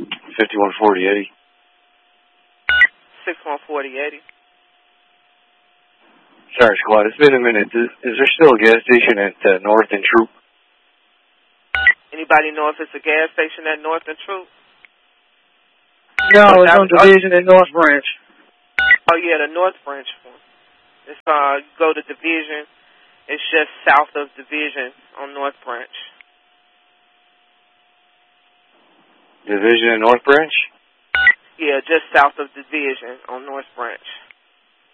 5140 Eddie. 6140 Eddie. Sorry, squad. It's been a minute. Is there still a gas station at North and Troop? Anybody know if it's a gas station at North and Troop? No, it's on Division and North Branch. Oh, yeah, the North Branch one. It's, go to Division. It's just south of Division on North Branch. Division and North Branch? Yeah, just south of Division on North Branch.